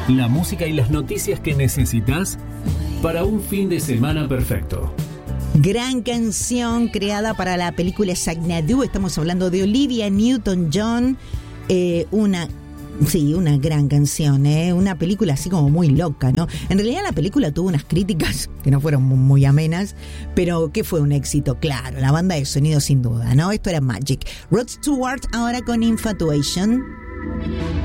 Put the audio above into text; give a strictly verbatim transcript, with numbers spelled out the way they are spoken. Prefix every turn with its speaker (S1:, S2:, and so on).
S1: La música y las noticias que necesitas para un fin de semana perfecto.
S2: Gran canción creada para la película Xanadu. Estamos hablando de Olivia Newton-John. Eh, una... Sí, una gran canción, ¿eh? Una película así como muy loca, ¿no? En realidad la película tuvo unas críticas que no fueron muy amenas, pero que fue un éxito, claro. La banda de sonido sin duda, ¿no? Esto era Magic. Rod Stewart ahora con Infatuation.